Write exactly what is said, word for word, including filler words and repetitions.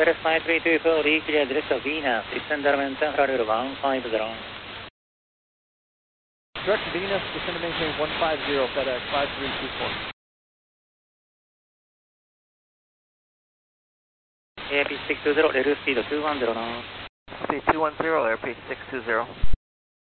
Cirrus five three two four, reclear direct of Venus, descend Darwin, Central Route one five zero. Direct to Venus, descend to maintain one five zero, FedEx five three two four. A P six two zero, reduce speed of two one zero now. Speed two one zero, airspeed six two zero.